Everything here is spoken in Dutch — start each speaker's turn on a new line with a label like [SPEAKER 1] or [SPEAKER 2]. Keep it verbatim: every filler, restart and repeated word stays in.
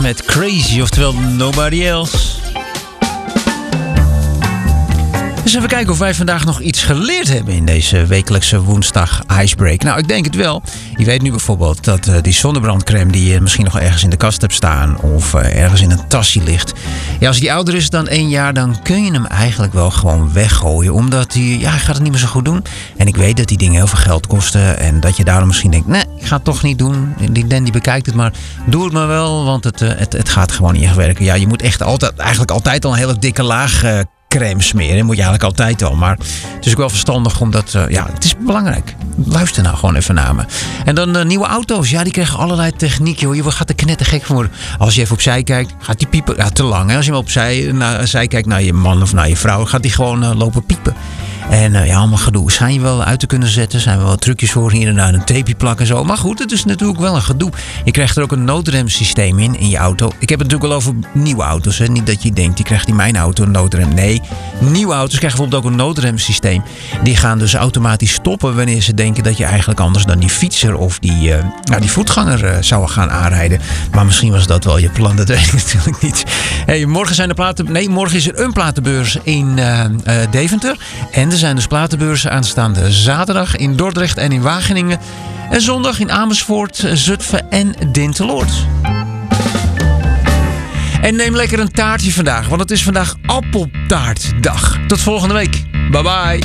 [SPEAKER 1] met Crazy, oftewel Nobody Else. Dus even kijken of wij vandaag nog iets geleerd hebben in deze wekelijkse woensdag Icebreak. Nou, ik denk het wel. Je weet nu bijvoorbeeld dat uh, die zonnebrandcrème die je misschien nog ergens in de kast hebt staan of uh, ergens in een tasje ligt. Ja, als die ouder is dan één jaar, dan kun je hem eigenlijk wel gewoon weggooien. Omdat hij, ja, hij gaat het niet meer zo goed doen. En ik weet dat die dingen heel veel geld kosten. En dat je daarom misschien denkt, nee, ik ga het toch niet doen. Die Dan die bekijkt het maar. Doe het maar wel, want het, uh, het, het gaat gewoon niet echt werken. Ja, je moet echt altijd, eigenlijk altijd al een hele dikke laag uh, crème smeren. Dat moet je eigenlijk altijd al. Maar het is ook wel verstandig omdat, uh, ja, het is belangrijk. Luister nou gewoon even naar me. En dan uh, nieuwe auto's. Ja, die krijgen allerlei techniek, joh. Je gaat er knettergek voor. Als je even opzij kijkt, gaat die piepen. Ja, te lang, hè. Als je maar opzij naar, zij kijkt naar je man of naar je vrouw, gaat die gewoon uh, lopen piepen. En uh, ja, allemaal gedoe. Schijn je wel uit te kunnen zetten. Zijn wel wat trucjes voor hier en daar een tapeje plakken en zo. Maar goed, het is natuurlijk wel een gedoe. Je krijgt er ook een noodremsysteem in, in je auto. Ik heb het natuurlijk wel over nieuwe auto's. Hè. Niet dat je denkt, die krijgt in mijn auto een noodrem. Nee, nieuwe auto's krijgen bijvoorbeeld ook een noodremsysteem. Die gaan dus automatisch stoppen wanneer ze denken dat je eigenlijk anders dan die fietser of die, uh, nou, die voetganger uh, zou gaan aanrijden. Maar misschien was dat wel je plan, dat weet ik natuurlijk niet. Hey, morgen zijn de platen... Nee, morgen is er een platenbeurs in uh, uh, Deventer. En er zijn dus platenbeurzen aanstaande zaterdag in Dordrecht en in Wageningen. En zondag in Amersfoort, Zutphen en Dinteloord. En neem lekker een taartje vandaag, want het is vandaag appeltaartdag. Tot volgende week. Bye bye.